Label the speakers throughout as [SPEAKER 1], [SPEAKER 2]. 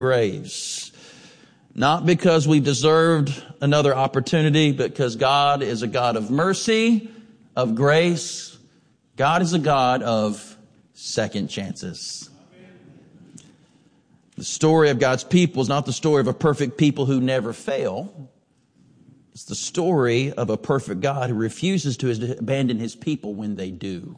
[SPEAKER 1] graves. Not because we deserved another opportunity, but because God is a God of mercy, of grace. God is a God of second chances. The story of God's people is not the story of a perfect people who never fail. It's the story of a perfect God who refuses to abandon his people when they do.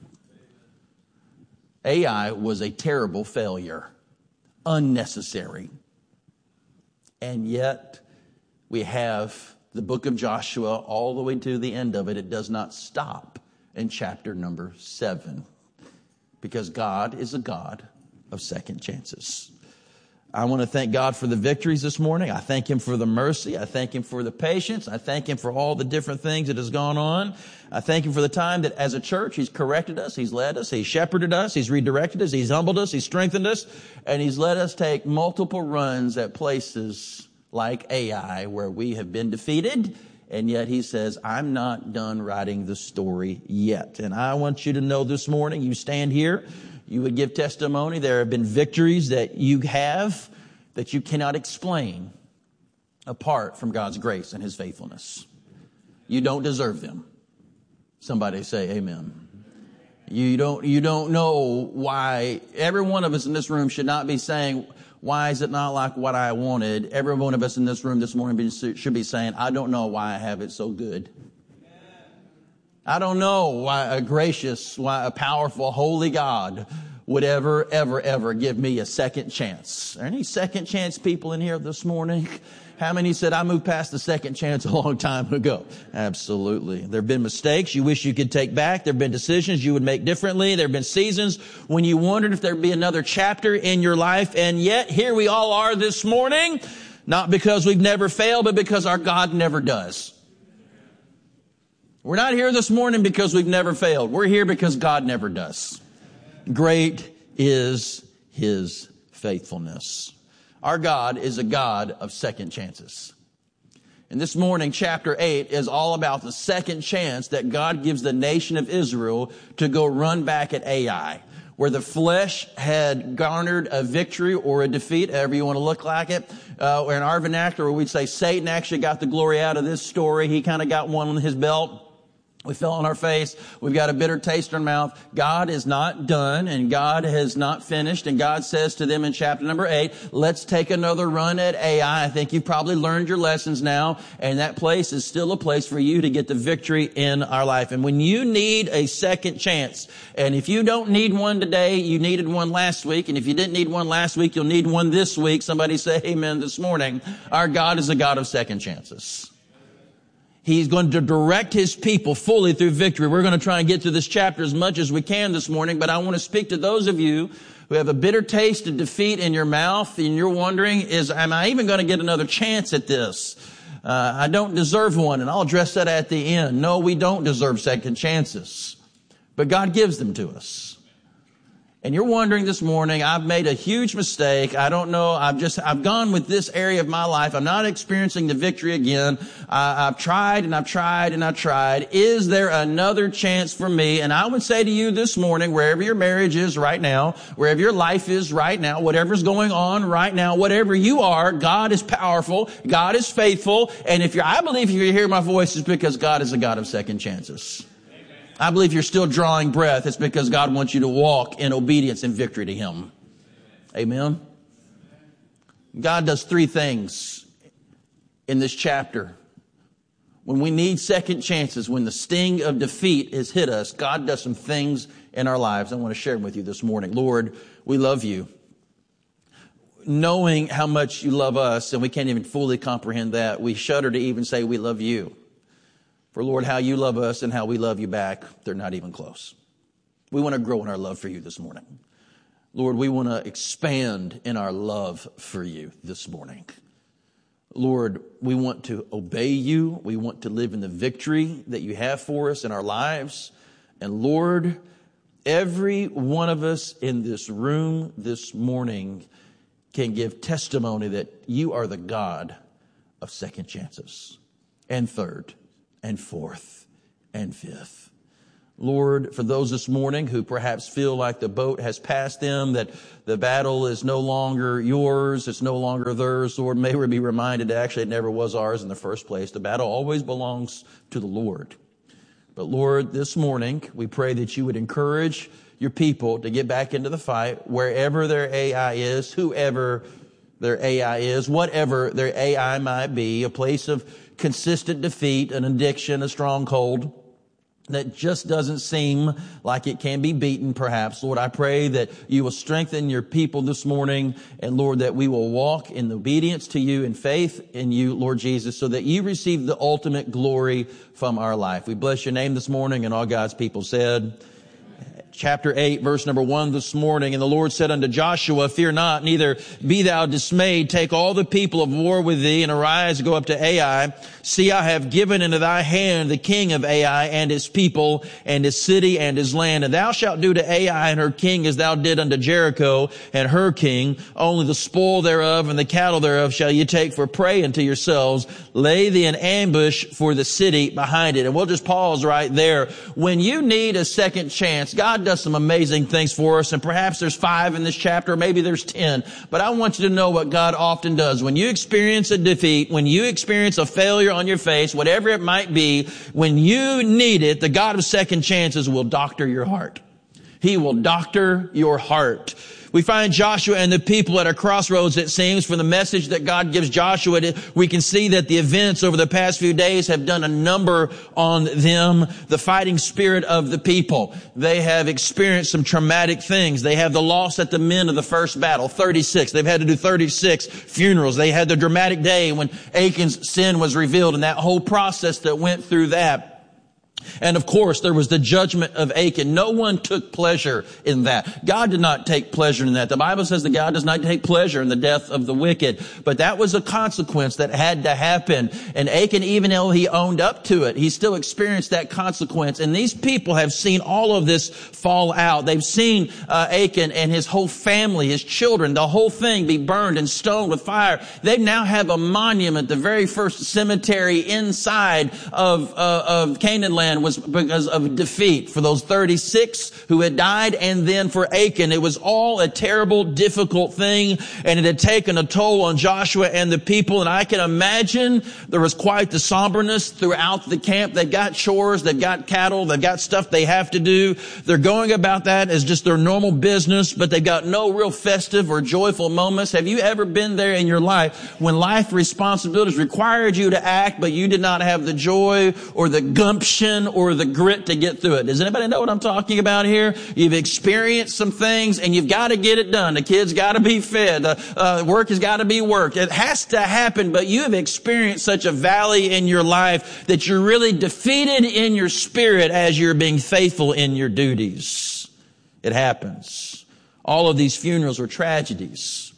[SPEAKER 1] Ai was a terrible failure, unnecessary. And yet we have the book of Joshua all the way to the end of it. It does not stop in chapter number 7 because God is a God of second chances. I want to thank God for the victories this morning. I thank him for the mercy. I thank him for the patience. I thank him for all the different things that has gone on. I thank him for the time that as a church, he's corrected us, he's led us, he's shepherded us, he's redirected us, he's humbled us, he's strengthened us, and he's let us take multiple runs at places like Ai where we have been defeated. And yet he says, I'm not done writing the story yet. And I want you to know this morning, you stand here, you would give testimony. There have been victories that you have that you cannot explain apart from God's grace and his faithfulness. You don't deserve them. Somebody say amen. You don't know why. Every one of us in this room should not be saying, why is it not like what I wanted? Every one of us in this room this morning should be saying, I don't know why I have it so good. I don't know why a powerful, holy God would ever give me a second chance. Are there any second chance people in here this morning? How many said, I moved past the second chance a long time ago? Absolutely. There have been mistakes you wish you could take back. There have been decisions you would make differently. There have been seasons when you wondered if there'd be another chapter in your life. And yet here we all are this morning, not because we've never failed, but because our God never does. We're not here this morning because we've never failed. We're here because God never does. Great is his faithfulness. Our God is a God of second chances. And this morning, chapter 8 is all about the second chance that God gives the nation of Israel to go run back at Ai, where the flesh had garnered a victory or a defeat, however you want to look like it. Or in our vernacular, we'd say Satan actually got the glory out of this story. He kind of got one on his belt. We fell on our face. We've got a bitter taste in our mouth. God is not done and God has not finished. And God says to them in chapter number 8, let's take another run at Ai. I think you've probably learned your lessons now. And that place is still a place for you to get the victory in our life. And when you need a second chance, and if you don't need one today, you needed one last week. And if you didn't need one last week, you'll need one this week. Somebody say amen this morning. Our God is a God of second chances. He's going to direct his people fully through victory. We're going to try and get through this chapter as much as we can this morning, but I want to speak to those of you who have a bitter taste of defeat in your mouth and you're wondering, am I even going to get another chance at this? I don't deserve one, and I'll address that at the end. No, we don't deserve second chances, but God gives them to us. And you're wondering this morning, I've made a huge mistake. I don't know. I've gone with this area of my life. I'm not experiencing the victory again. I've tried and I've tried and I've tried. Is there another chance for me? And I would say to you this morning, wherever your marriage is right now, wherever your life is right now, whatever's going on right now, whatever you are, God is powerful. God is faithful. And I believe if you hear my voice, it's because God is a God of second chances. I believe you're still drawing breath. It's because God wants you to walk in obedience and victory to him. Amen. God does 3 things in this chapter. When we need second chances, when the sting of defeat has hit us, God does some things in our lives. I want to share them with you this morning. Lord, we love you. Knowing how much you love us, and we can't even fully comprehend that, we shudder to even say we love you. For Lord, how you love us and how we love you back, they're not even close. We want to grow in our love for you this morning. Lord, we want to expand in our love for you this morning. Lord, we want to obey you. We want to live in the victory that you have for us in our lives. And Lord, every one of us in this room this morning can give testimony that you are the God of second chances and third and fourth and fifth. Lord, for those this morning who perhaps feel like the boat has passed them, that the battle is no longer yours, it's no longer theirs, Lord, may we be reminded that actually it never was ours in the first place. The battle always belongs to the Lord. But Lord, this morning, we pray that you would encourage your people to get back into the fight, wherever their AI is, whoever their AI is, whatever their AI might be, a place of consistent defeat, an addiction, a stronghold that just doesn't seem like it can be beaten, perhaps. Lord, I pray that you will strengthen your people this morning, and Lord, that we will walk in obedience to you and faith in you, Lord Jesus, so that you receive the ultimate glory from our life. We bless your name this morning, and all God's people said, chapter 8, verse number 1 this morning. And the Lord said unto Joshua, fear not, neither be thou dismayed. Take all the people of war with thee, and arise, go up to Ai. See, I have given into thy hand the king of Ai and his people and his city and his land. And thou shalt do to Ai and her king as thou did unto Jericho and her king. Only the spoil thereof and the cattle thereof shall ye take for prey unto yourselves. Lay thee an ambush for the city behind it. And we'll just pause right there. When you need a second chance, God does some amazing things for us, and perhaps there's 5 in this chapter, maybe there's 10, but I want you to know what God often does. When you experience a defeat, when you experience a failure on your face, whatever it might be, when you need it, the God of second chances will doctor your heart. He will doctor your heart. We find Joshua and the people at a crossroads, it seems. From the message that God gives Joshua, we can see that the events over the past few days have done a number on them, the fighting spirit of the people. They have experienced some traumatic things. They have the loss at the men of the first battle, 36. They've had to do 36 funerals. They had the dramatic day when Achan's sin was revealed, and that whole process that went through that. And of course, there was the judgment of Achan. No one took pleasure in that. God did not take pleasure in that. The Bible says that God does not take pleasure in the death of the wicked. But that was a consequence that had to happen. And Achan, even though he owned up to it, he still experienced that consequence. And these people have seen all of this fall out. They've seen Achan and his whole family, his children, the whole thing be burned and stoned with fire. They now have a monument, the very first cemetery inside of Canaan land was because of defeat for those 36 who had died, and then for Achan. It was all a terrible, difficult thing, and it had taken a toll on Joshua and the people. And I can imagine there was quite the somberness throughout the camp. They've got chores, they've got cattle, they've got stuff they have to do. They're going about that as just their normal business, but they've got no real festive or joyful moments. Have you ever been there in your life when life responsibilities required you to act, but you did not have the joy or the gumption or the grit to get through it? Does anybody know what I'm talking about here? You've experienced some things and you've got to get it done. The kids got to be fed. Work has got to be worked. It has to happen, but you have experienced such a valley in your life that you're really defeated in your spirit as you're being faithful in your duties. It happens. All of these funerals were tragedies.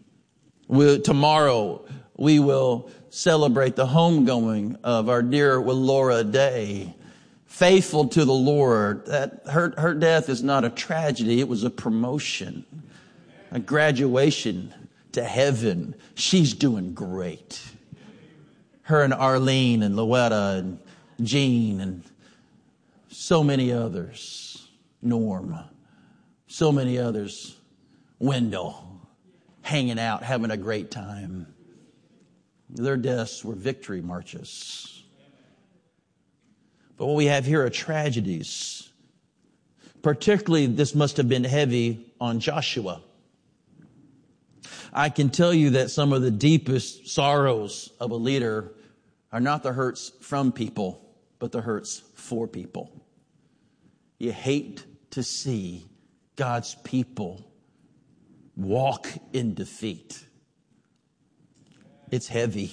[SPEAKER 1] Tomorrow we will celebrate the homegoing of our dear Willora Day. Faithful to the Lord. That her death is not a tragedy. It was a promotion, a graduation to heaven. She's doing great. Her and Arlene and Louetta and Jean and so many others. Norm. So many others. Wendell. Hanging out, having a great time. Their deaths were victory marches. But what we have here are tragedies. Particularly, this must have been heavy on Joshua. I can tell you that some of the deepest sorrows of a leader are not the hurts from people, but the hurts for people. You hate to see God's people walk in defeat. It's heavy.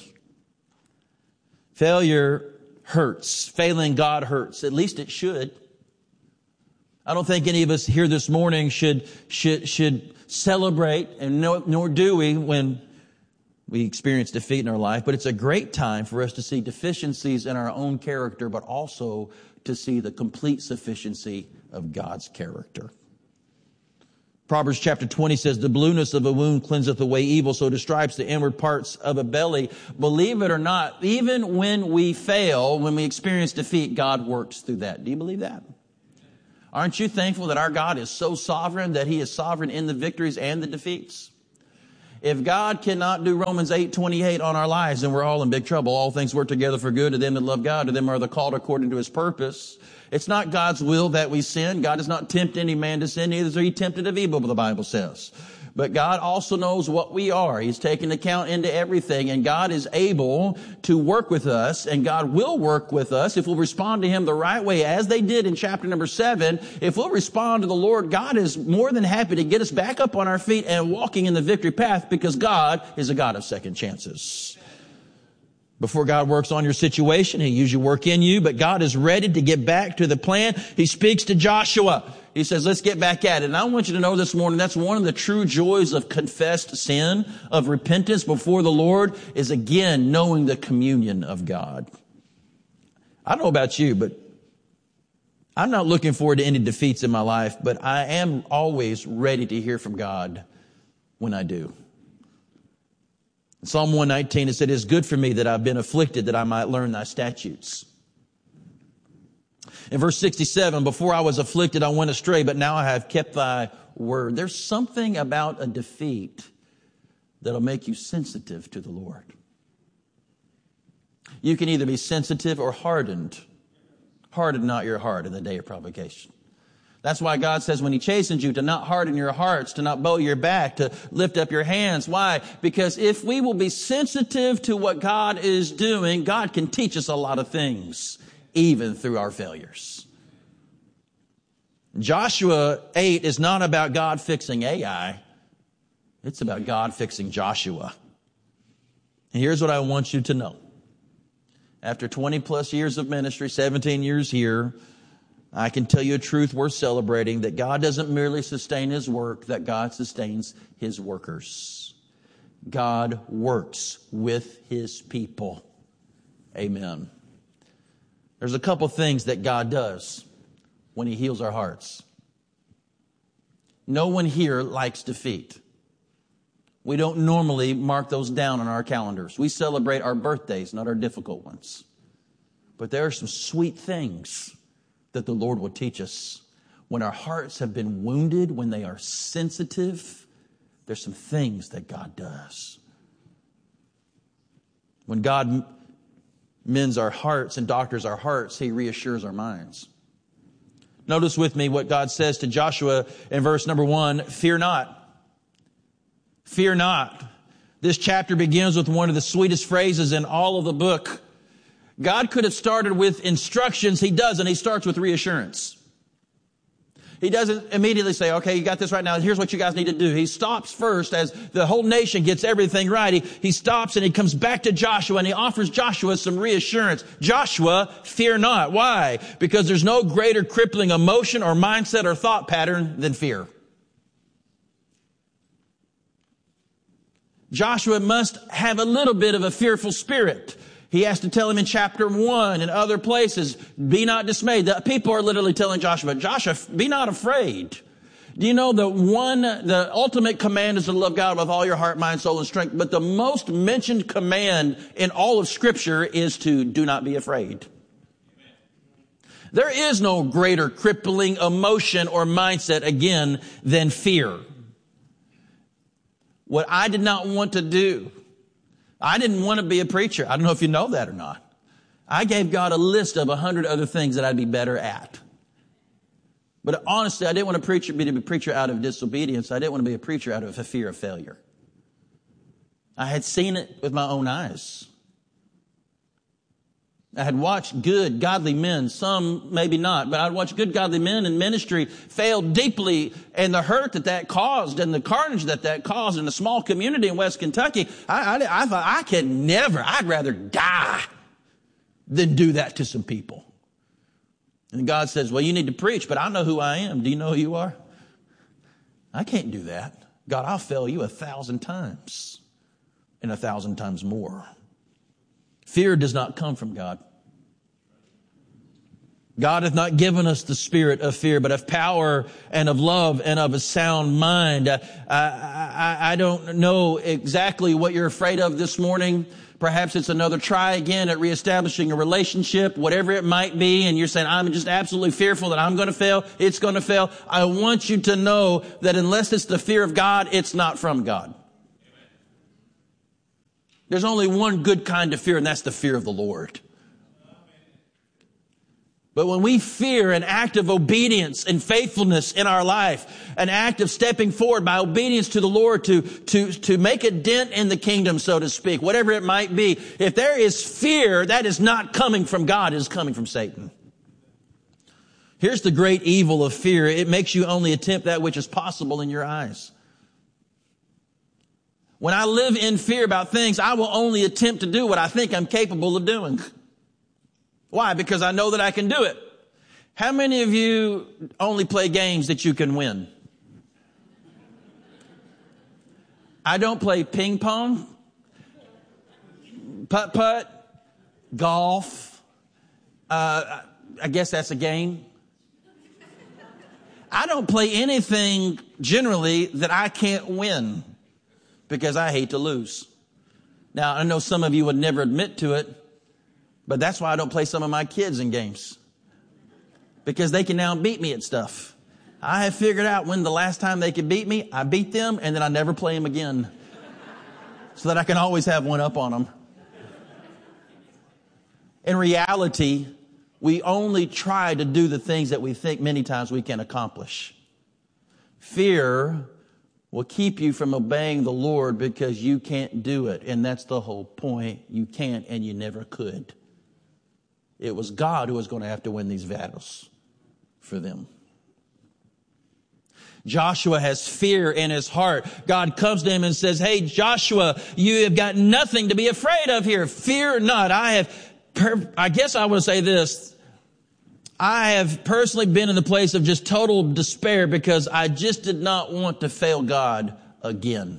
[SPEAKER 1] Failure hurts. Failing God hurts. At least it should. I don't think any of us here this morning should celebrate, and nor do we when we experience defeat in our life. But it's a great time for us to see deficiencies in our own character, but also to see the complete sufficiency of God's character. Proverbs chapter 20 says, the blueness of a wound cleanseth away evil, so do stripes the inward parts of a belly. Believe it or not, even when we fail, when we experience defeat, God works through that. Do you believe that? Aren't you thankful that our God is so sovereign that He is sovereign in the victories and the defeats? If God cannot do Romans 8:28 on our lives, then we're all in big trouble. All things work together for good to them that love God, to them are the called according to His purpose. It's not God's will that we sin. God does not tempt any man to sin, neither is He tempted of evil, the Bible says. But God also knows what we are. He's taken account into everything, and God is able to work with us, and God will work with us if we'll respond to Him the right way, as they did in chapter number 7. If we'll respond to the Lord, God is more than happy to get us back up on our feet and walking in the victory path, because God is a God of second chances. Before God works on your situation, He usually work in you, but God is ready to get back to the plan. He speaks to Joshua. He says, let's get back at it. And I want you to know this morning, that's one of the true joys of confessed sin, of repentance before the Lord, is again knowing the communion of God. I don't know about you, but I'm not looking forward to any defeats in my life, but I am always ready to hear from God when I do. In Psalm 119, it said, it is good for me that I've been afflicted, that I might learn thy statutes. In verse 67, before I was afflicted, I went astray, but now I have kept thy word. There's something about a defeat that'll make you sensitive to the Lord. You can either be sensitive or hardened. Harden not your heart in the day of provocation. That's why God says when He chastens you to not harden your hearts, to not bow your back, to lift up your hands. Why? Because if we will be sensitive to what God is doing, God can teach us a lot of things, even through our failures. Joshua 8 is not about God fixing Ai. It's about God fixing Joshua. And here's what I want you to know. After 20 plus years of ministry, 17 years here, I can tell you a truth worth celebrating, that God doesn't merely sustain His work, that God sustains His workers. God works with His people. Amen. There's a couple things that God does when He heals our hearts. No one here likes defeat. We don't normally mark those down on our calendars. We celebrate our birthdays, not our difficult ones. But there are some sweet things that the Lord will teach us. When our hearts have been wounded, when they are sensitive, there's some things that God does. When God mends our hearts and doctors our hearts, He reassures our minds. Notice with me what God says to Joshua in verse number 1, fear not. Fear not. This chapter begins with one of the sweetest phrases in all of the book. God could have started with instructions. He doesn't. He starts with reassurance. He doesn't immediately say, okay, you got this right now. Here's what you guys need to do. He stops first as the whole nation gets everything right. He stops and he comes back to Joshua and he offers Joshua some reassurance. Joshua, fear not. Why? Because there's no greater crippling emotion or mindset or thought pattern than fear. Joshua must have a little bit of a fearful spirit. He has to tell him in chapter 1 and other places, be not dismayed. The people are literally telling Joshua, Joshua, be not afraid. Do you know the ultimate command is to love God with all your heart, mind, soul, and strength. But the most mentioned command in all of Scripture is to do not be afraid. There is no greater crippling emotion or mindset, again, than fear. What I did not want to do, I didn't want to be a preacher. I don't know if you know that or not. I gave God a list of 100 other things that I'd be better at. But honestly, I didn't want to be a preacher out of disobedience. I didn't want to be a preacher out of a fear of failure. I had seen it with my own eyes. I had watched good, godly men, some maybe not, but I'd watched good, godly men in ministry fail deeply, and the hurt that caused and the carnage that caused in a small community in West Kentucky. I thought, I'd rather die than do that to some people. And God says, well, you need to preach, but I know who I am. Do you know who you are? I can't do that. God, I'll fail you 1,000 times and 1,000 times more. Fear does not come from God. God hath not given us the spirit of fear, but of power and of love and of a sound mind. I don't know exactly what you're afraid of this morning. Perhaps it's another try again at reestablishing a relationship, whatever it might be, and you're saying, I'm just absolutely fearful that I'm going to fail. It's going to fail. I want you to know that unless it's the fear of God, it's not from God. There's only one good kind of fear, and that's the fear of the Lord. But when we fear an act of obedience and faithfulness in our life, an act of stepping forward by obedience to the Lord to make a dent in the kingdom, so to speak, whatever it might be, if there is fear, that is not coming from God, it is coming from Satan. Here's the great evil of fear. It makes you only attempt that which is possible in your eyes. When I live in fear about things, I will only attempt to do what I think I'm capable of doing. Why? Because I know that I can do it. How many of you only play games that you can win? I don't play ping pong, putt-putt, golf. I guess that's a game. I don't play anything generally that I can't win because I hate to lose. Now, I know some of you would never admit to it, but that's why I don't play some of my kids in games. Because they can now beat me at stuff. I have figured out when the last time they could beat me, I beat them and then I never play them again. So that I can always have one up on them. In reality, we only try to do the things that we think many times we can accomplish. Fear will keep you from obeying the Lord because you can't do it. And that's the whole point. You can't and you never could. It was God who was going to have to win these battles for them. Joshua has fear in his heart. God comes to him and says, hey, Joshua, you have got nothing to be afraid of here. Fear not. I guess I would say this. I have personally been in the place of just total despair because I just did not want to fail God again.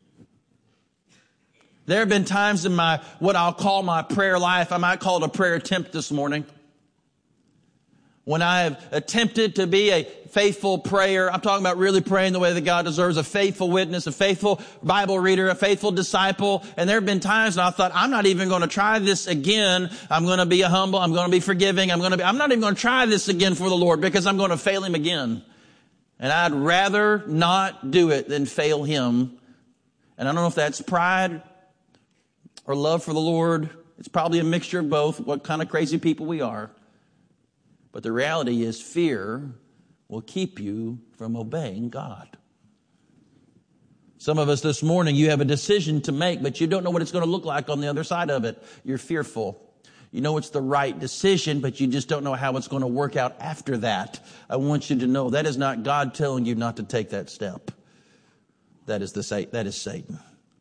[SPEAKER 1] There have been times in what I'll call my prayer life, I might call it a prayer attempt this morning, when I have attempted to be a faithful prayer. I'm talking about really praying the way that God deserves, a faithful witness, a faithful Bible reader, a faithful disciple. And there have been times when I thought, I'm not even going to try this again. I'm going to be humble. I'm going to be forgiving. I'm not even going to try this again for the Lord because I'm going to fail Him again. And I'd rather not do it than fail Him. And I don't know if that's pride or love for the Lord. It's probably a mixture of both, what kind of crazy people we are. But the reality is fear will keep you from obeying God. Some of us this morning, you have a decision to make, but you don't know what it's going to look like on the other side of it. You're fearful. You know it's the right decision, but you just don't know how it's going to work out after that. I want you to know that is not God telling you not to take that step. That is Satan.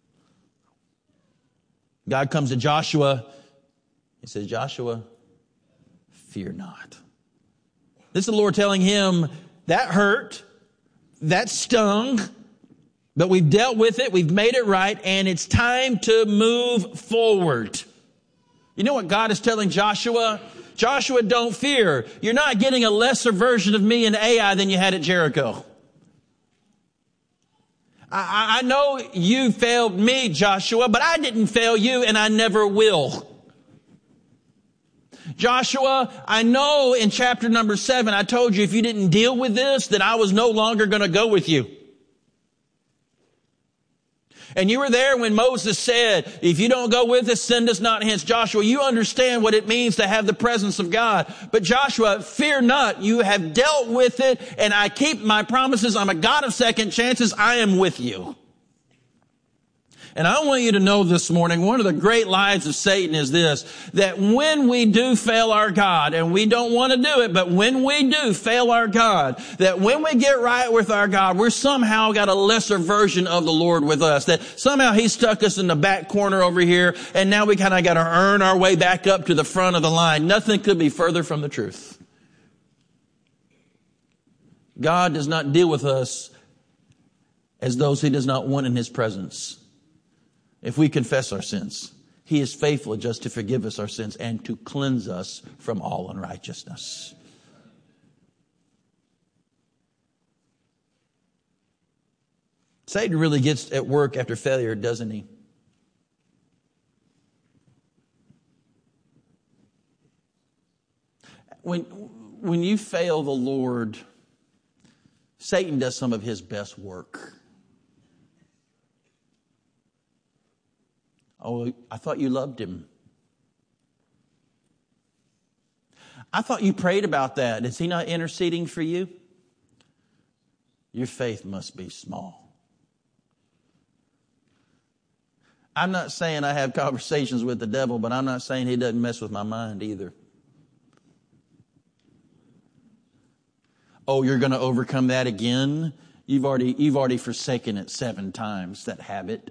[SPEAKER 1] God comes to Joshua. He says, Joshua, fear not. This is the Lord telling him, that hurt, that stung, but we've dealt with it, we've made it right, and it's time to move forward. You know what God is telling Joshua? Joshua, don't fear. You're not getting a lesser version of me in Ai than you had at Jericho. I know you failed me, Joshua, but I didn't fail you and I never will. Joshua, I know in chapter number 7, I told you if you didn't deal with this, then I was no longer going to go with you. And you were there when Moses said, if you don't go with us, send us not hence. Joshua, you understand what it means to have the presence of God. But Joshua, fear not. You have dealt with it, and I keep my promises. I'm a God of second chances. I am with you. And I want you to know this morning, one of the great lies of Satan is this, that when we do fail our God, and we don't want to do it, but when we do fail our God, that when we get right with our God, we're somehow got a lesser version of the Lord with us, that somehow He stuck us in the back corner over here, and now we kind of got to earn our way back up to the front of the line. Nothing could be further from the truth. God does not deal with us as those He does not want in His presence. If we confess our sins, He is faithful just to forgive us our sins and to cleanse us from all unrighteousness. Satan really gets at work after failure, doesn't he? When you fail the Lord, Satan does some of his best work. Oh, I thought you loved him. I thought you prayed about that. Is he not interceding for you? Your faith must be small. I'm not saying I have conversations with the devil, but I'm not saying he doesn't mess with my mind either. Oh, you're going to overcome that again? You've already forsaken it 7 times, that habit.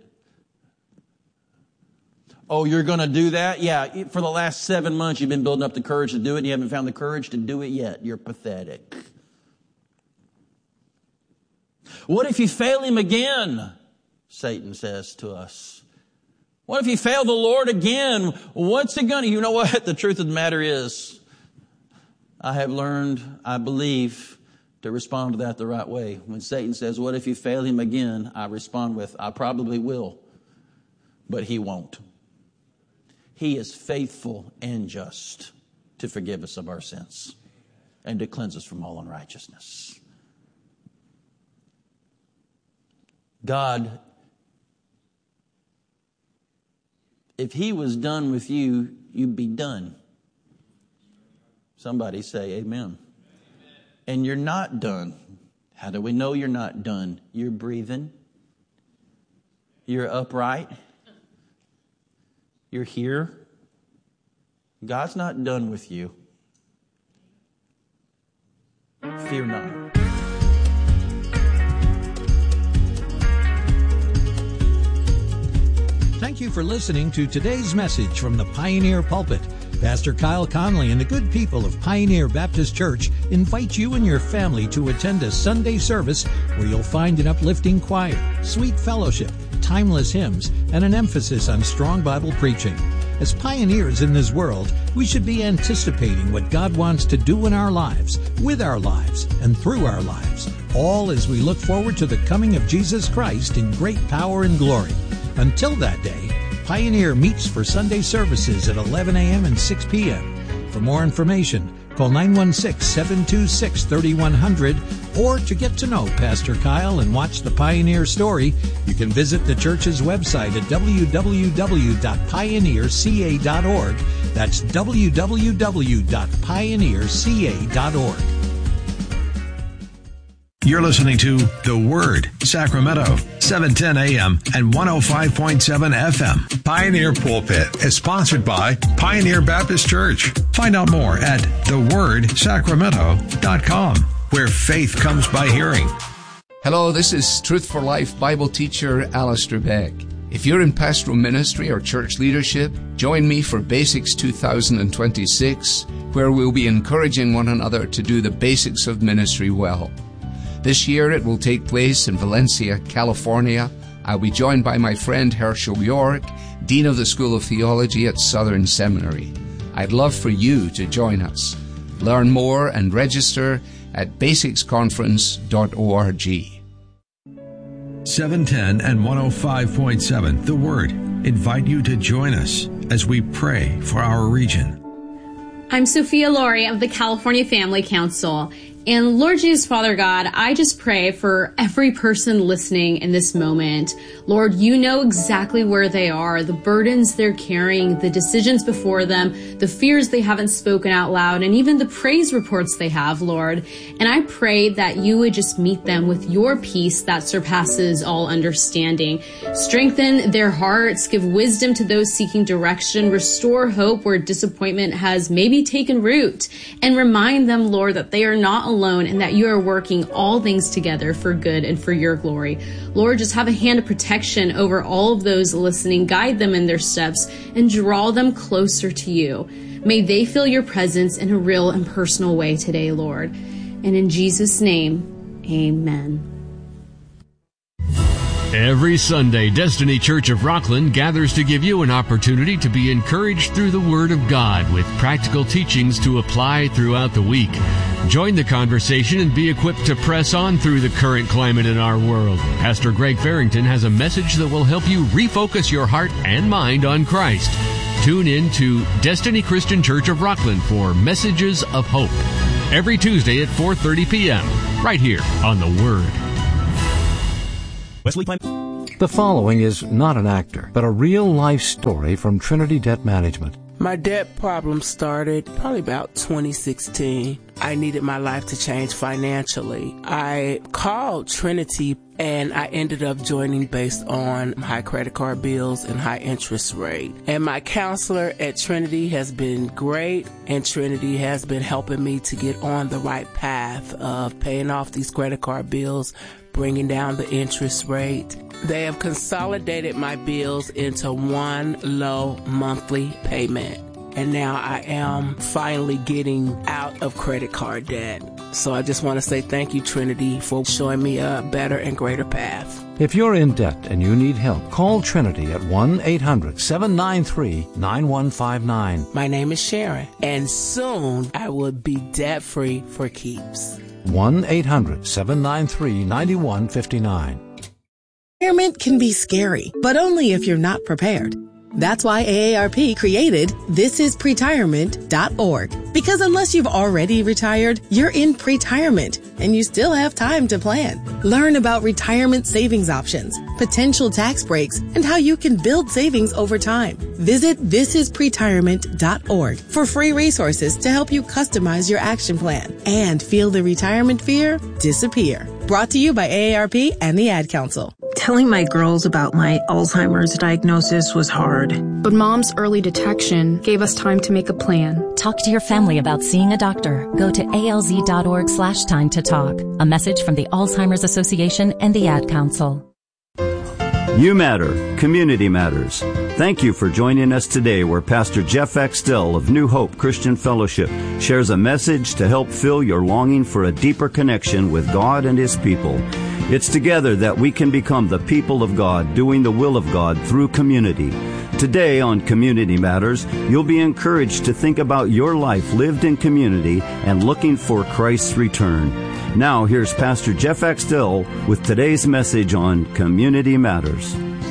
[SPEAKER 1] Oh, you're going to do that? Yeah, for the last 7 months you've been building up the courage to do it and you haven't found the courage to do it yet. You're pathetic. What if you fail him again? Satan says to us. What if you fail the Lord again? What's it going to... You know what? The truth of the matter is, I have learned, I believe, to respond to that the right way. When Satan says, what if you fail him again? I respond with, I probably will, but he won't. He is faithful and just to forgive us of our sins and to cleanse us from all unrighteousness. God, if he was done with you, you'd be done. Somebody say amen. And you're not done. How do we know you're not done? You're breathing. You're upright. You're here. God's not done with you. Fear not.
[SPEAKER 2] Thank you for listening to today's message from the Pioneer Pulpit. Pastor Kyle Conley and the good people of Pioneer Baptist Church invite you and your family to attend a Sunday service where you'll find an uplifting choir, sweet fellowship, timeless hymns, and an emphasis on strong Bible preaching. As pioneers in this world, we should be anticipating what God wants to do in our lives, with our lives, and through our lives, all as we look forward to the coming of Jesus Christ in great power and glory. Until that day, Pioneer meets for Sunday services at 11 a.m. and 6 p.m. For more information, call 916-726-3100, or to get to know Pastor Kyle and watch the Pioneer story, you can visit the church's website at www.pioneerca.org. That's www.pioneerca.org.
[SPEAKER 3] You're listening to The Word, Sacramento, 710 AM and 105.7 FM. Pioneer Pulpit is sponsored by Pioneer Baptist Church. Find out more at thewordsacramento.com, where faith comes by hearing.
[SPEAKER 4] Hello, this is Truth for Life Bible teacher Alistair Beck. If you're in pastoral ministry or church leadership, join me for Basics 2026, where we'll be encouraging one another to do the basics of ministry well. This year it will take place in Valencia, California. I'll be joined by my friend Herschel York, Dean of the School of Theology at Southern Seminary. I'd love for you to join us. Learn more and register at basicsconference.org.
[SPEAKER 3] 710 and 105.7 The Word invite you to join us as we pray for our region.
[SPEAKER 5] I'm Sophia Laurie of the California Family Council. And Lord Jesus, Father God, I just pray for every person listening in this moment. Lord, you know exactly where they are, the burdens they're carrying, the decisions before them, the fears they haven't spoken out loud, and even the praise reports they have, Lord. And I pray that you would just meet them with your peace that surpasses all understanding. Strengthen their hearts, give wisdom to those seeking direction, restore hope where disappointment has maybe taken root, and remind them, Lord, that they are not alone and that you are working all things together for good and for your glory. Lord, just have a hand of protection over all of those listening, guide them in their steps, and draw them closer to you. May they feel your presence in a real and personal way today, Lord. And in Jesus' name, amen.
[SPEAKER 6] Every Sunday, Destiny Church of Rockland gathers to give you an opportunity to be encouraged through the Word of God with practical teachings to apply throughout the week. Join the conversation and be equipped to press on through the current climate in our world. Pastor Greg Farrington has a message that will help you refocus your heart and mind on Christ. Tune in to Destiny Christian Church of Rockland for Messages of Hope. Every Tuesday at 4:30 p.m. right here on The Word.
[SPEAKER 2] The following is not an actor, but a real-life story from Trinity Debt Management.
[SPEAKER 7] My debt problem started probably about 2016. I needed my life to change financially. I called Trinity and I ended up joining based on high credit card bills and high interest rate. And my counselor at Trinity has been great, and Trinity has been helping me to get on the right path of paying off these credit card bills, bringing down the interest rate. They have consolidated my bills into one low monthly payment. And now I am finally getting out of credit card debt. So I just want to say thank you, Trinity, for showing me a better and greater path.
[SPEAKER 2] If you're in debt and you need help, call Trinity at 1-800-793-9159.
[SPEAKER 7] My name is Sharon, and soon I will be debt-free for keeps.
[SPEAKER 2] 1-800-793-9159.
[SPEAKER 8] Retirement can be scary, but only if you're not prepared. That's why AARP created thisispretirement.org. Because unless you've already retired, you're in pretirement, and you still have time to plan. Learn about retirement savings options, potential tax breaks, and how you can build savings over time. Visit thisispretirement.org for free resources to help you customize your action plan and feel the retirement fear disappear. Brought to you by AARP and the Ad Council.
[SPEAKER 9] Telling my girls about my Alzheimer's diagnosis was hard.
[SPEAKER 10] But Mom's early detection gave us time to make a plan.
[SPEAKER 11] Talk to your family about seeing a doctor. Go to alz.org/time to talk. A message from the Alzheimer's Association and the Ad Council.
[SPEAKER 12] You matter. Community matters. Thank you for joining us today, where Pastor Jeff Axtell of New Hope Christian Fellowship shares a message to help fill your longing for a deeper connection with God and His people. It's together that we can become the people of God, doing the will of God through community. Today on Community Matters, you'll be encouraged to think about your life lived in community and looking for Christ's return. Now, here's Pastor Jeff Axtell with today's message on Community Matters.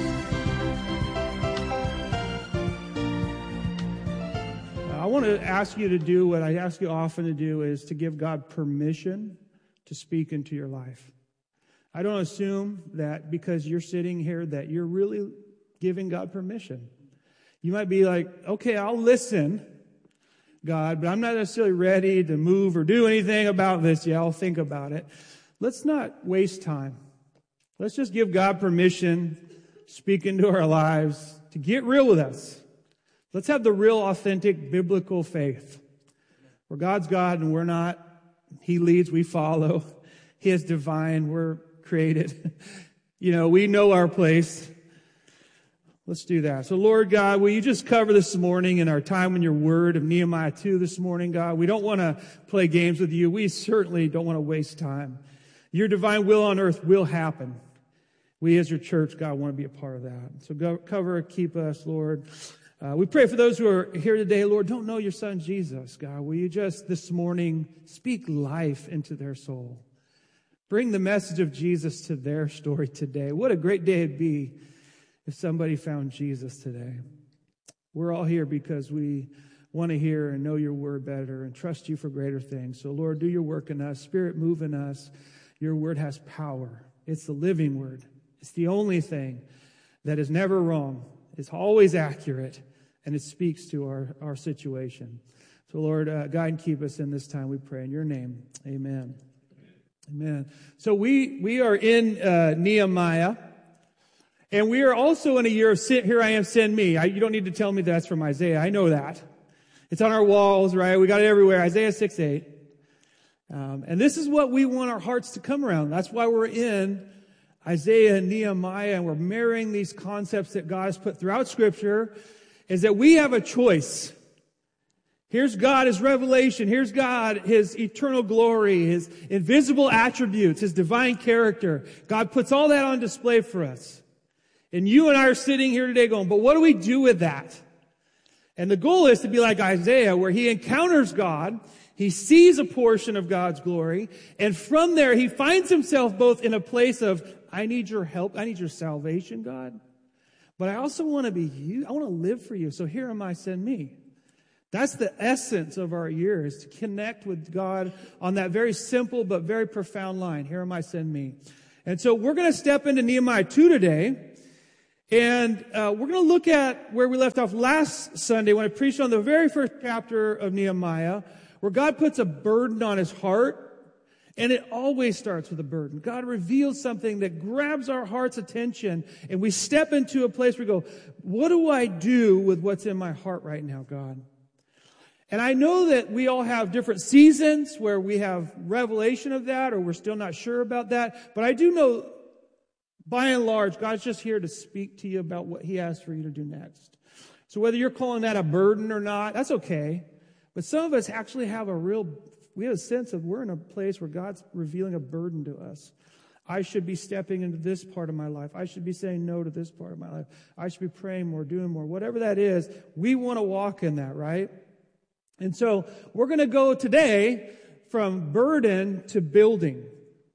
[SPEAKER 13] I want to ask you to do what I ask you often to do, is to give God permission to speak into your life. I don't assume that because you're sitting here that you're really giving God permission. You might be like, okay, I'll listen, God, but I'm not necessarily ready to move or do anything about this yet. I'll think about it. Let's not waste time. Let's just give God permission, speak into our lives, to get real with us. Let's have the real, authentic, biblical faith, where God's God and we're not. He leads, we follow. He is divine, we're created. We know our place. Let's do that. So, Lord God, will you just cover this morning in our time in your word of Nehemiah 2 this morning, God? We don't want to play games with you. We certainly don't want to waste time. Your divine will on earth will happen. We as your church, God, want to be a part of that. So cover, keep us, Lord. We pray for those who are here today, Lord, don't know your son Jesus, God. Will you just this morning speak life into their soul? Bring the message of Jesus to their story today. What a great day it'd be if somebody found Jesus today. We're all here because we want to hear and know your word better and trust you for greater things. So, Lord, do your work in us. Spirit, move in us. Your word has power. It's the living word. It's the only thing that is never wrong. It's always accurate, and it speaks to our situation. So, Lord, guide and keep us in this time, we pray. In your name, amen. Amen. So we are in Nehemiah. And we are also in a year of here I am, send me. You don't need to tell me that's from Isaiah. I know that. It's on our walls, right? We got it everywhere. Isaiah 6:8. And this is what we want our hearts to come around. That's why we're in Isaiah and Nehemiah, and we're marrying these concepts that God has put throughout Scripture, is that we have a choice. Here's God, His revelation. Here's God, His eternal glory, His invisible attributes, His divine character. God puts all that on display for us. And you and I are sitting here today going, but what do we do with that? And the goal is to be like Isaiah, where he encounters God, he sees a portion of God's glory, and from there he finds himself both in a place of, I need your help, I need your salvation, God, but I also want to be you, I want to live for you, so here am I, send me. That's the essence of our year, is to connect with God on that very simple but very profound line, here am I, send me. And so we're going to step into Nehemiah 2 today. And we're going to look at where we left off last Sunday when I preached on the very first chapter of Nehemiah, where God puts a burden on his heart, and it always starts with a burden. God reveals something that grabs our heart's attention, and we step into a place where we go, what do I do with what's in my heart right now, God? And I know that we all have different seasons where we have revelation of that, or we're still not sure about that, but I do know, by and large, God's just here to speak to you about what He has for you to do next. So whether you're calling that a burden or not, that's okay. But some of us actually have we have a sense of we're in a place where God's revealing a burden to us. I should be stepping into this part of my life. I should be saying no to this part of my life. I should be praying more, doing more. Whatever that is, we want to walk in that, right? And so we're going to go today from burden to building.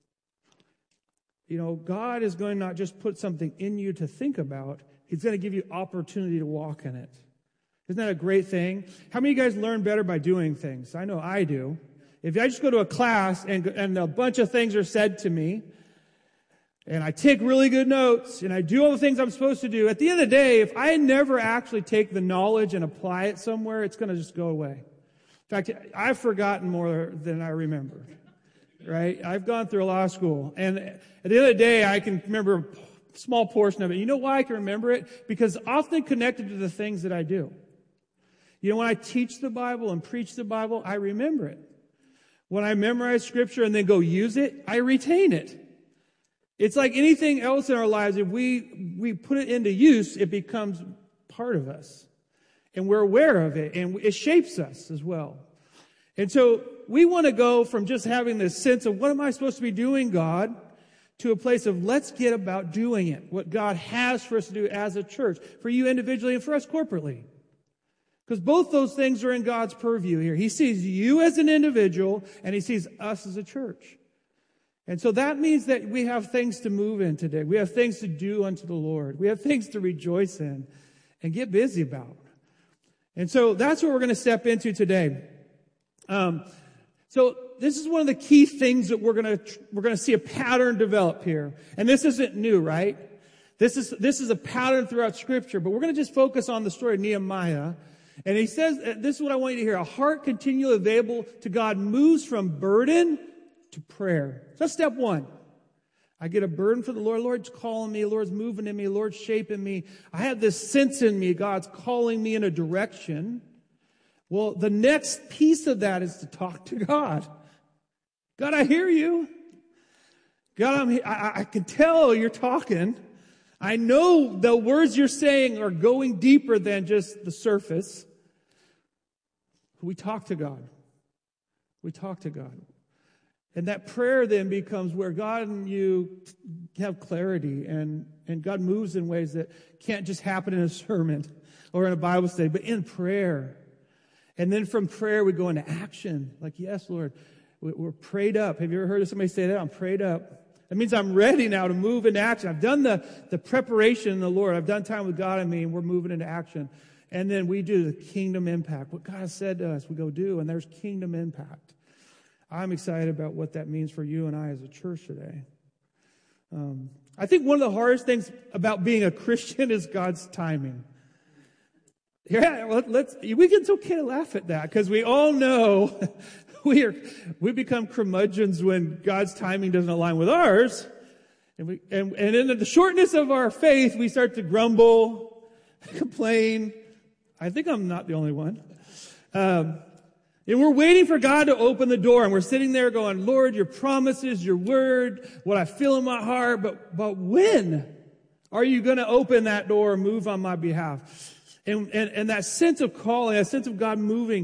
[SPEAKER 13] You know, God is going to not just put something in you to think about. He's going to give you opportunity to walk in it. Isn't that a great thing? How many of you guys learn better by doing things? I know I do. If I just go to a class and a bunch of things are said to me, and I take really good notes, and I do all the things I'm supposed to do, at the end of the day, if I never actually take the knowledge and apply it somewhere, it's going to just go away. In fact, I've forgotten more than I remember. Right? I've gone through a law school, and at the end of the day, I can remember a small portion of it. You know why I can remember it? Because it's often connected to the things that I do. You know, when I teach the Bible and preach the Bible, I remember it. When I memorize Scripture and then go use it, I retain it. It's like anything else in our lives. If we put it into use, it becomes part of us. And we're aware of it, and it shapes us as well. And so we want to go from just having this sense of what am I supposed to be doing, God, to a place of let's get about doing it, what God has for us to do as a church, for you individually and for us corporately. Because both those things are in God's purview here. He sees you as an individual, and He sees us as a church. And so that means that we have things to move in today. We have things to do unto the Lord. We have things to rejoice in and get busy about. And so that's what we're going to step into today. So this is one of the key things that we're going to see a pattern develop here. And this isn't new, right? This is a pattern throughout Scripture, but we're going to just focus on the story of Nehemiah. And he says, this is what I want you to hear. A heart continually available to God moves from burden to prayer. So that's step one. I get a burden for the Lord. Lord's calling me. Lord's moving in me. Lord's shaping me. I have this sense in me. God's calling me in a direction. Well, the next piece of that is to talk to God. God, I hear you. God, I can tell you're talking. I know the words you're saying are going deeper than just the surface. We talk to God. We talk to God. And that prayer then becomes where God and you have clarity, and God moves in ways that can't just happen in a sermon or in a Bible study, but in prayer. And then from prayer, we go into action. Like, yes, Lord, we're prayed up. Have you ever heard of somebody say that? I'm prayed up. That means I'm ready now to move into action. I've done the preparation in the Lord. I've done time with God and me, and we're moving into action. And then we do the kingdom impact. What God has said to us, we go do, and there's kingdom impact. I'm excited about what that means for you and I as a church today. I think one of the hardest things about being a Christian is God's timing. Yeah, well, it's okay to laugh at that, because we all know we become curmudgeons when God's timing doesn't align with ours. And in the shortness of our faith, we start to grumble, complain. I think I'm not the only one. And we're waiting for God to open the door, and we're sitting there going, Lord, your promises, your word, what I feel in my heart, but when are you going to open that door and move on my behalf? And that sense of calling, that sense of God moving.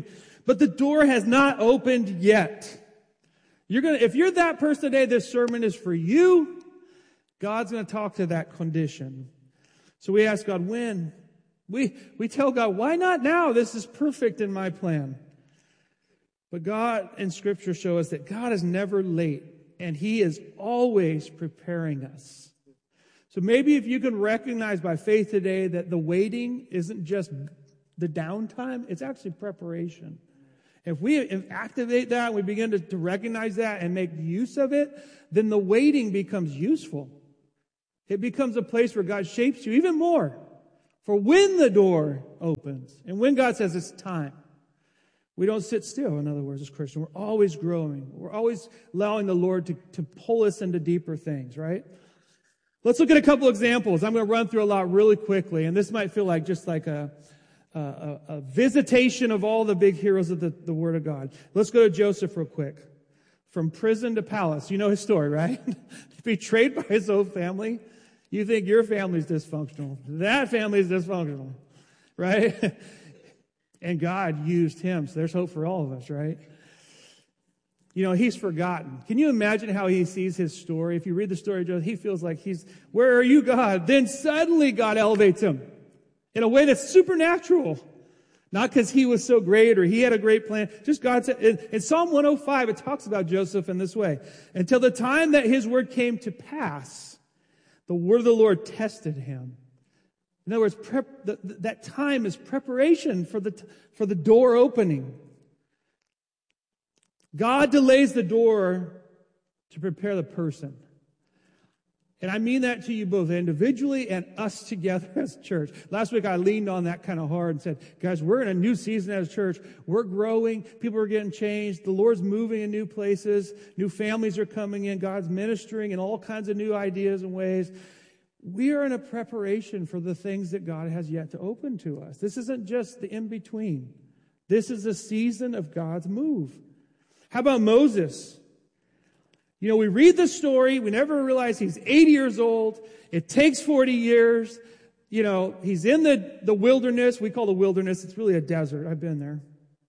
[SPEAKER 13] but the door has not opened yet. If you're that person today, this sermon is for you. God's going to talk to that condition. So we ask God, when? We tell God, why not now? This is perfect in my plan. But God and Scripture show us that God is never late, and He is always preparing us. So maybe if you can recognize by faith today that the waiting isn't just the downtime, it's actually preparation. If we activate that, we begin to recognize that and make use of it, then the waiting becomes useful. It becomes a place where God shapes you even more for when the door opens and when God says it's time. We don't sit still, in other words, as Christians. We're always growing. We're always allowing the Lord to pull us into deeper things, right? Let's look at a couple examples. I'm going to run through a lot really quickly, and this might feel like just like a visitation of all the big heroes of the Word of God. Let's go to Joseph real quick. From prison to palace. You know his story, right? Betrayed by his own family. You think your family's dysfunctional. That family's dysfunctional, right? And God used him, so there's hope for all of us, right? You know, he's forgotten. Can you imagine how he sees his story? If you read the story of Joseph, he feels like where are you, God? Then suddenly God elevates him in a way that's supernatural. Not because he was so great or he had a great plan. Just God said, in Psalm 105, it talks about Joseph in this way. Until the time that his word came to pass, the word of the Lord tested him. In other words, that time is preparation for the door opening. God delays the door to prepare the person. And I mean that to you both individually and us together as a church. Last week I leaned on that kind of hard and said, guys, we're in a new season as a church. We're growing. People are getting changed. The Lord's moving in new places. New families are coming in. God's ministering in all kinds of new ideas and ways. We are in a preparation for the things that God has yet to open to us. This isn't just the in-between. This is a season of God's move. How about Moses? You know, we read the story. We never realize he's 80 years old. It takes 40 years. You know, he's in the wilderness. We call the wilderness. It's really a desert. I've been there.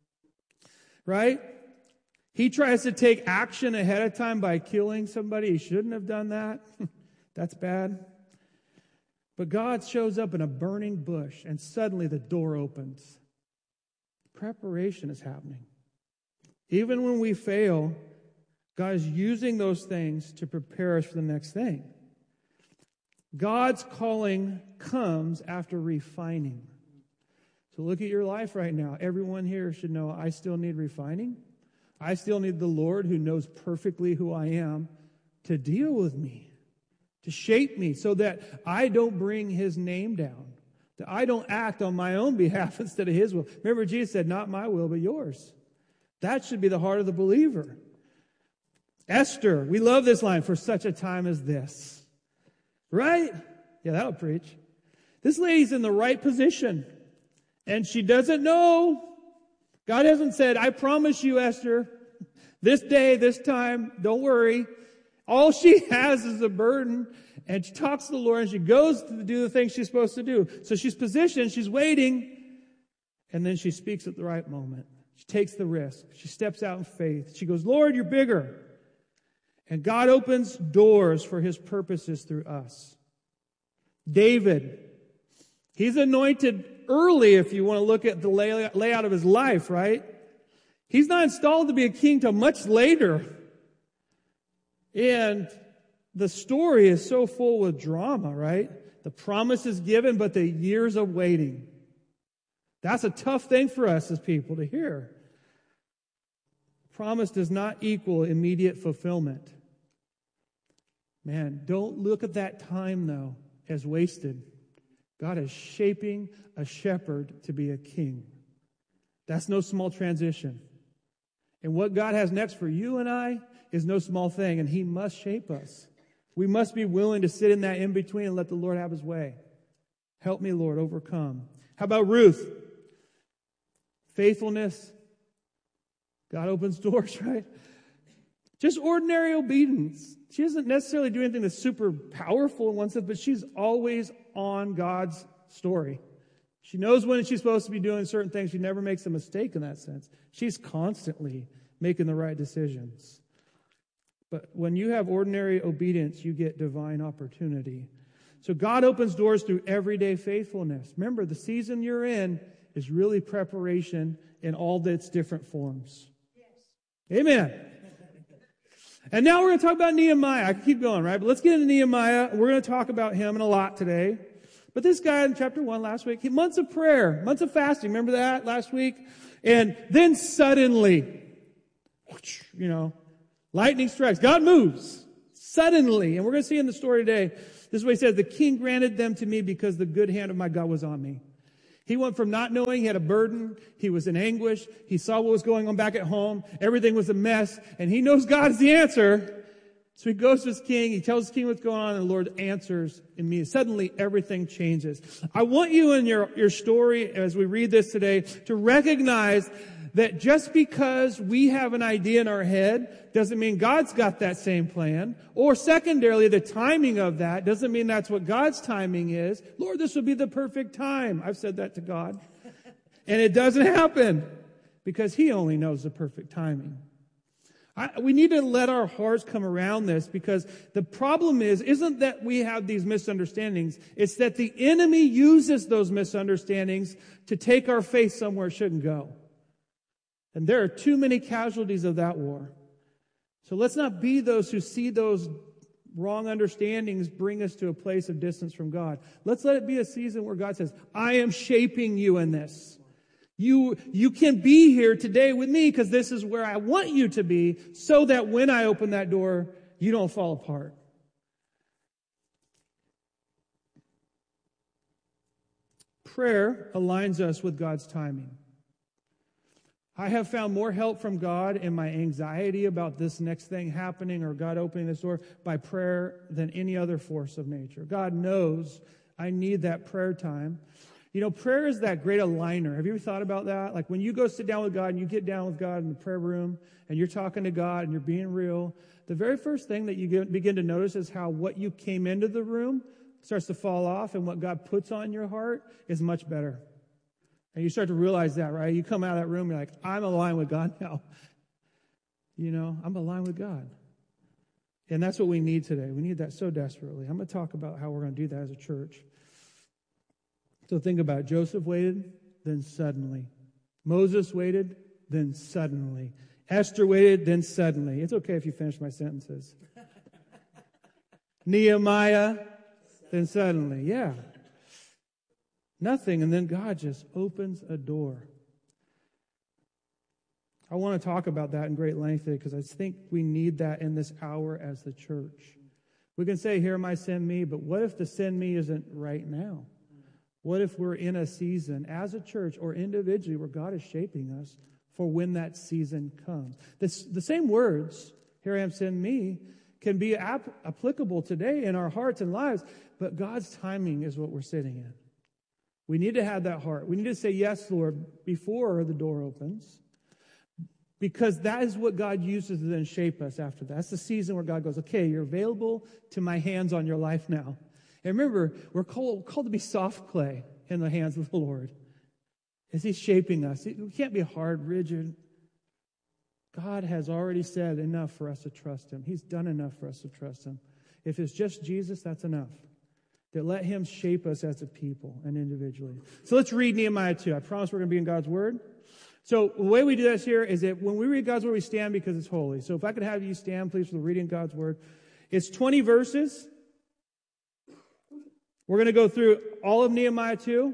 [SPEAKER 13] Right? He tries to take action ahead of time by killing somebody. He shouldn't have done that. That's bad. But God shows up in a burning bush, and suddenly the door opens. Preparation is happening. Even when we fail, God is using those things to prepare us for the next thing. God's calling comes after refining. So look at your life right now. Everyone here should know I still need refining. I still need the Lord who knows perfectly who I am to deal with me, to shape me so that I don't bring His name down, that I don't act on my own behalf instead of His will. Remember, Jesus said, not my will, but yours. That should be the heart of the believer. Esther, we love this line, for such a time as this. Right? Yeah, that'll preach. This lady's in the right position, and she doesn't know. God hasn't said, I promise you, Esther, this day, this time, don't worry. All she has is a burden, and she talks to the Lord, and she goes to do the things she's supposed to do. So she's positioned, she's waiting, and then she speaks at the right moment. She takes the risk. She steps out in faith. She goes, Lord, you're bigger. And God opens doors for His purposes through us. David, he's anointed early if you want to look at the layout of his life, right? He's not installed to be a king till much later. And the story is so full with drama, right? The promise is given, but the years of waiting. That's a tough thing for us as people to hear. Promise does not equal immediate fulfillment. Man, don't look at that time, though, as wasted. God is shaping a shepherd to be a king. That's no small transition. And what God has next for you and I is no small thing, and He must shape us. We must be willing to sit in that in-between and let the Lord have His way. Help me, Lord, overcome. How about Ruth? Faithfulness. God opens doors, right? Just ordinary obedience. She doesn't necessarily do anything that's super powerful in one sense, but she's always on God's story. She knows when she's supposed to be doing certain things. She never makes a mistake in that sense. She's constantly making the right decisions. But when you have ordinary obedience, you get divine opportunity. So God opens doors through everyday faithfulness. Remember, the season you're in is really preparation in all its different forms. Yes. Amen. And now we're going to talk about Nehemiah. I can keep going, right? But let's get into Nehemiah. We're going to talk about him in a lot today. But this guy in chapter 1 last week, months of prayer, months of fasting. Remember that last week? And then suddenly, lightning strikes. God moves suddenly. And we're going to see in the story today, this is what he says, the king granted them to me because the good hand of my God was on me. He went from not knowing, he had a burden, he was in anguish, he saw what was going on back at home, everything was a mess, and he knows God is the answer. So he goes to his king, he tells his king what's going on, and the Lord answers immediately. Suddenly, everything changes. I want you in your story, as we read this today, to recognize that just because we have an idea in our head doesn't mean God's got that same plan. Or secondarily, the timing of that doesn't mean that's what God's timing is. Lord, this will be the perfect time. I've said that to God. And it doesn't happen because He only knows the perfect timing. We need to let our hearts come around this, because the problem isn't that we have these misunderstandings. It's that the enemy uses those misunderstandings to take our faith somewhere it shouldn't go. And there are too many casualties of that war. So let's not be those who see those wrong understandings bring us to a place of distance from God. Let's let it be a season where God says, I am shaping you in this. You can be here today with me because this is where I want you to be, so that when I open that door, you don't fall apart. Prayer aligns us with God's timing. I have found more help from God in my anxiety about this next thing happening or God opening this door by prayer than any other force of nature. God knows I need that prayer time. Prayer is that great aligner. Have you ever thought about that? Like when you go sit down with God and you get down with God in the prayer room and you're talking to God and you're being real, the very first thing that you begin to notice is how what you came into the room starts to fall off, and what God puts on your heart is much better. And you start to realize that, right? You come out of that room, you're like, I'm aligned with God now. I'm aligned with God. And that's what we need today. We need that so desperately. I'm going to talk about how we're going to do that as a church. So think about it. Joseph waited, then suddenly. Moses waited, then suddenly. Esther waited, then suddenly. It's okay if you finish my sentences. Nehemiah, then suddenly. Yeah. Nothing, and then God just opens a door. I want to talk about that in great length today because I think we need that in this hour as the church. We can say, here am I, send me, but what if the send me isn't right now? What if we're in a season as a church or individually where God is shaping us for when that season comes? The same words, here I am, send me, can be applicable today in our hearts and lives, but God's timing is what we're sitting in. We need to have that heart. We need to say, yes, Lord, before the door opens, because that is what God uses to then shape us after that. That's the season where God goes, okay, you're available to my hands on your life now. And remember, we're called to be soft clay in the hands of the Lord as He's shaping us. We can't be hard, rigid. God has already said enough for us to trust Him. He's done enough for us to trust Him. If it's just Jesus, that's enough. That let Him shape us as a people and individually. So let's read Nehemiah 2. I promise we're going to be in God's Word. So the way we do this here is that when we read God's Word, we stand because it's holy. So if I could have you stand, please, for the reading of God's Word. It's 20 verses. We're going to go through all of Nehemiah 2.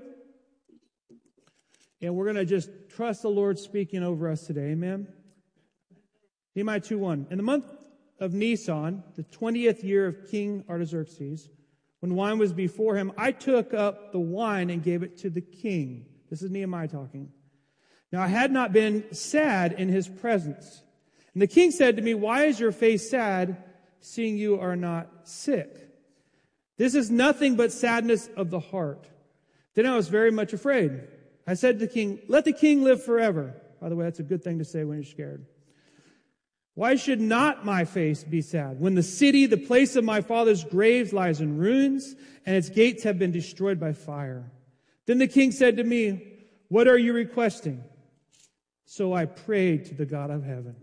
[SPEAKER 13] And we're going to just trust the Lord speaking over us today. Amen? Nehemiah 2:1. In the month of Nisan, the 20th year of King Artaxerxes, when wine was before him, I took up the wine and gave it to the king. This is Nehemiah talking. Now I had not been sad in his presence. And the king said to me, why is your face sad, seeing you are not sick? This is nothing but sadness of the heart. Then I was very much afraid. I said to the king, let the king live forever. By the way, that's a good thing to say when you're scared. Why should not my face be sad when the city, the place of my father's graves, lies in ruins and its gates have been destroyed by fire? Then the king said to me, what are you requesting? So I prayed to the God of heaven.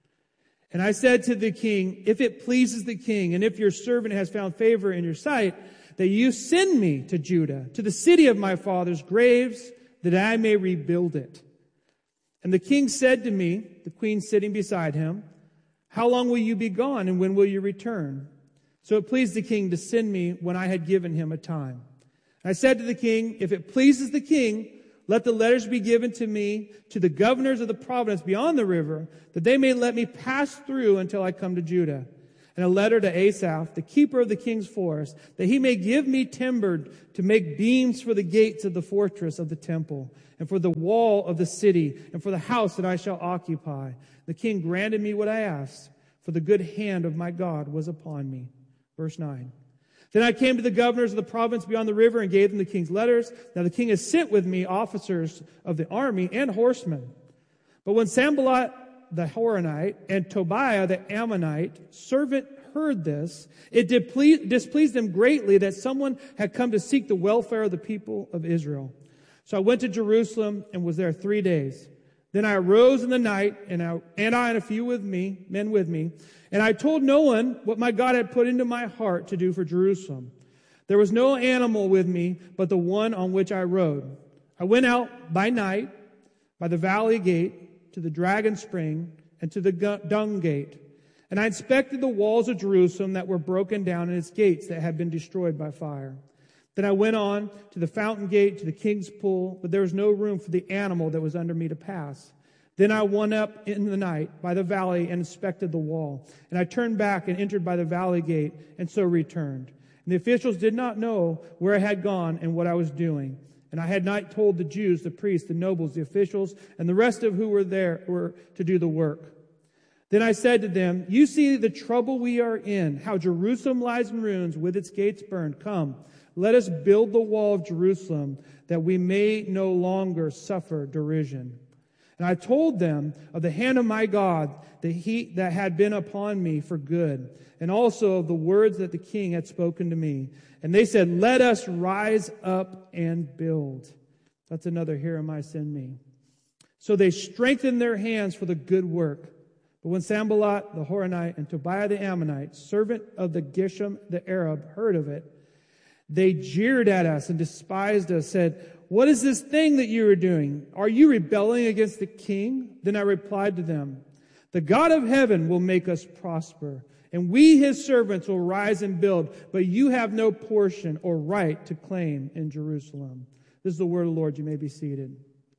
[SPEAKER 13] And I said to the king, if it pleases the king, and if your servant has found favor in your sight, that you send me to Judah, to the city of my father's graves, that I may rebuild it. And the king said to me, the queen sitting beside him, how long will you be gone, and when will you return? So it pleased the king to send me when I had given him a time. I said to the king, if it pleases the king, let the letters be given to me, to the governors of the province beyond the river, that they may let me pass through until I come to Judah. And a letter to Asaph, the keeper of the king's forest, that he may give me timber to make beams for the gates of the fortress of the temple, and for the wall of the city, and for the house that I shall occupy. The king granted me what I asked, for the good hand of my God was upon me. Verse 9. Then I came to the governors of the province beyond the river and gave them the king's letters. Now the king has sent with me officers of the army and horsemen. But when Sanballat the Horonite and Tobiah the Ammonite servant heard this, it displeased them greatly that someone had come to seek the welfare of the people of Israel. So I went to Jerusalem and was there 3 days. Then I arose in the night, and I and a few men with me, and I told no one what my God had put into my heart to do for Jerusalem. There was no animal with me but the one on which I rode. I went out by night by the valley gate to the dragon spring and to the dung gate. And I inspected the walls of Jerusalem that were broken down and its gates that had been destroyed by fire. Then I went on to the fountain gate, to the king's pool, but there was no room for the animal that was under me to pass. Then I went up in the night by the valley and inspected the wall. And I turned back and entered by the valley gate, and so returned. And the officials did not know where I had gone and what I was doing. And I had not told the Jews, the priests, the nobles, the officials, and the rest of who were there were to do the work. Then I said to them, you see the trouble we are in, how Jerusalem lies in ruins with its gates burned. Come, let us build the wall of Jerusalem that we may no longer suffer derision. And I told them of the hand of my God that had been upon me for good, and also of the words that the king had spoken to me. And they said, let us rise up and build. That's another here am I, send me. So they strengthened their hands for the good work. But when Sanballat the Horonite and Tobiah the Ammonite, servant of the Geshem the Arab, heard of it, they jeered at us and despised us, said, what is this thing that you are doing? Are you rebelling against the king? Then I replied to them, the God of heaven will make us prosper, and we his servants will rise and build, but you have no portion or right to claim in Jerusalem. This is the word of the Lord. You may be seated.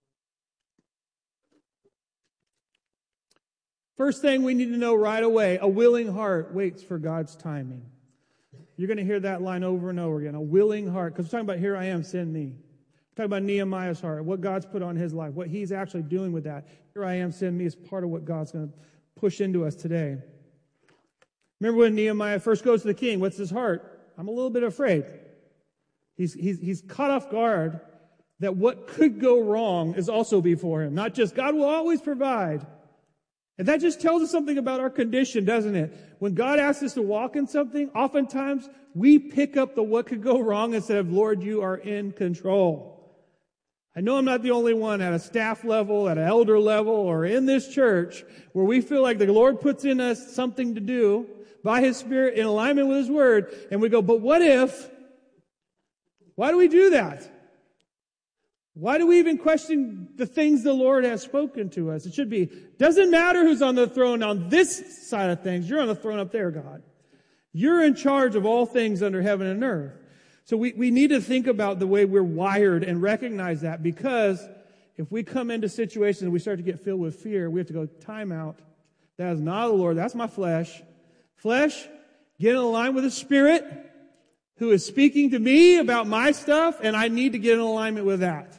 [SPEAKER 13] First thing we need to know right away, a willing heart waits for God's timing. You're going to hear that line over and over again, a willing heart. Because we're talking about here I am, send me. We're talking about Nehemiah's heart, what God's put on his life, what he's actually doing with that. Here I am, send me is part of what God's going to push into us today. Remember when Nehemiah first goes to the king, what's his heart? I'm a little bit afraid. He's caught off guard that what could go wrong is also before him. Not just God will always provide. And that just tells us something about our condition, doesn't it? When God asks us to walk in something, oftentimes we pick up the what could go wrong instead of, Lord, you are in control. I know I'm not the only one at a staff level, at an elder level, or in this church where we feel like the Lord puts in us something to do by His Spirit in alignment with His Word, and we go, but what if? Why do we do that? Why do we even question the things the Lord has spoken to us? It should be, doesn't matter who's on the throne on this side of things. You're on the throne up there, God. You're in charge of all things under heaven and earth. So we need to think about the way we're wired and recognize that, because if we come into situations and we start to get filled with fear, we have to go, time out. That is not the Lord. That's my flesh. Flesh, get in line with the Spirit who is speaking to me about my stuff, and I need to get in alignment with that.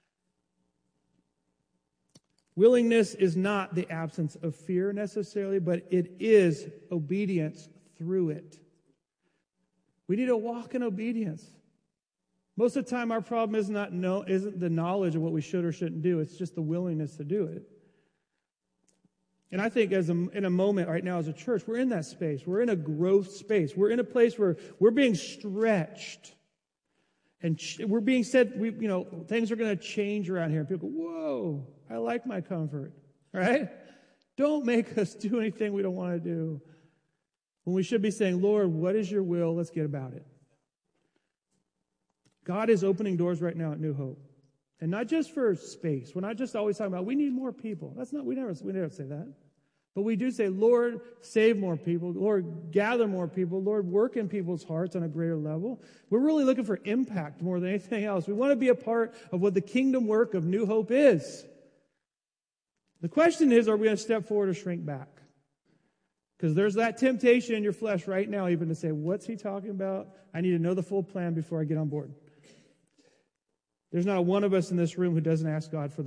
[SPEAKER 13] Willingness is not the absence of fear necessarily, but it is obedience through it. We need to walk in obedience. Most of the time, our problem isn't the knowledge of what we should or shouldn't do. It's just the willingness to do it. And I think in a moment right now as a church, we're in that space. We're in a growth space. We're in a place where we're being stretched. And we're being said, things are going to change around here. And people go, whoa, I like my comfort, right? Don't make us do anything we don't want to do. When we should be saying, Lord, what is your will? Let's get about it. God is opening doors right now at New Hope. And not just for space. We're not just always talking about, we need more people. We never say that. But we do say, Lord, save more people. Lord, gather more people. Lord, work in people's hearts on a greater level. We're really looking for impact more than anything else. We want to be a part of what the kingdom work of New Hope is. The question is, are we going to step forward or shrink back? Because there's that temptation in your flesh right now even to say, what's he talking about? I need to know the full plan before I get on board. There's not one of us in this room who doesn't ask God for the